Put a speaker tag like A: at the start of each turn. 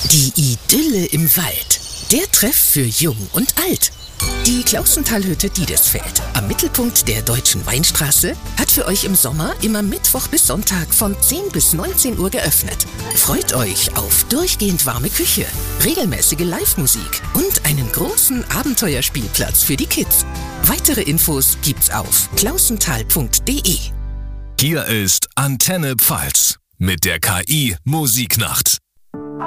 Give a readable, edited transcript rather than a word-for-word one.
A: Die Idylle im Wald. Der Treff für Jung und Alt. Die Klausenthalhütte Diedesfeld am Mittelpunkt der Deutschen Weinstraße hat für euch im Sommer immer Mittwoch bis Sonntag von 10 bis 19 Uhr geöffnet. Freut euch auf durchgehend warme Küche, regelmäßige Live-Musik und einen großen Abenteuerspielplatz für die Kids. Weitere Infos gibt's auf klausenthal.de.
B: Hier ist Antenne Pfalz mit der KI Musiknacht.